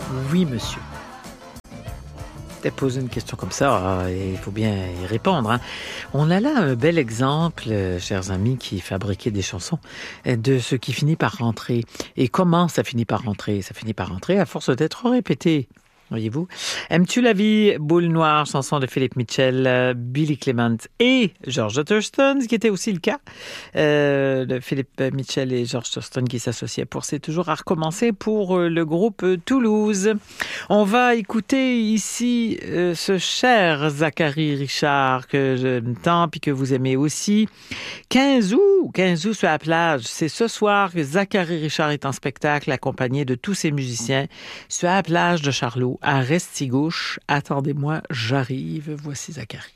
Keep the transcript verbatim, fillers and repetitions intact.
Oui, monsieur. Poser une question comme ça, il faut bien y répondre. Hein. On a là un bel exemple, euh, chers amis, qui fabriquaient des chansons, euh, de ce qui finit par rentrer. Et comment ça finit par rentrer? Ça finit par rentrer à force d'être répété. Voyez-vous? Aimes-tu la vie? Boule noire, chanson de Philippe Mitchell, euh, Billy Clement et George Thurston, ce qui était aussi le cas euh, de Philippe Mitchell et George Thurston qui s'associaient pour C'est toujours à recommencer pour euh, le groupe Toulouse. On va écouter ici euh, ce cher Zachary Richard que j'aime tant puis que vous aimez aussi. quinze août, quinze août sur la plage. C'est ce soir que Zachary Richard est en spectacle accompagné de tous ses musiciens sur la plage de Charlot à Restigouche. Attendez-moi, j'arrive. Voici Zachary.